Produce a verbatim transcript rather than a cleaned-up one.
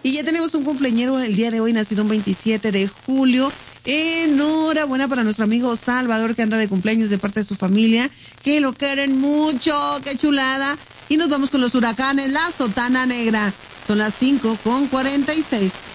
Y ya tenemos un cumpleañero el día de hoy, nacido un veintisiete de julio. Enhorabuena para nuestro amigo Salvador, que anda de cumpleaños de parte de su familia, que lo quieren mucho, qué chulada. Y nos vamos con los huracanes, la sotana negra. Son las cinco con cuarenta y seis.